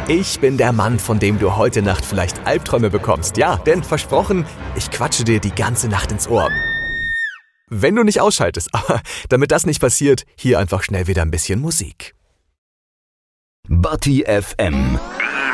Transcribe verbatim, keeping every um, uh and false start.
Ich bin der Mann, von dem du heute Nacht vielleicht Albträume bekommst. Ja, denn versprochen, ich quatsche dir die ganze Nacht ins Ohr. Wenn du nicht ausschaltest, aber damit das nicht passiert, hier einfach schnell wieder ein bisschen Musik. Batti F M